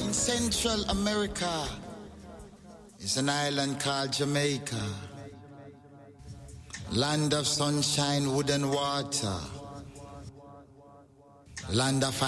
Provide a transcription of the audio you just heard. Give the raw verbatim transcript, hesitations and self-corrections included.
in Central America is an island called Jamaica. Land of sunshine, wood and water. Land of